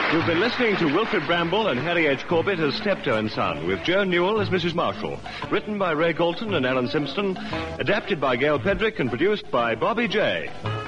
You've been listening to Wilfred Bramble and Harry H. Corbett as Steptoe and Son, with Joan Newell as Mrs. Marshall. Written by Ray Galton and Alan Simpson, adapted by Gail Pedrick and produced by Bobby J.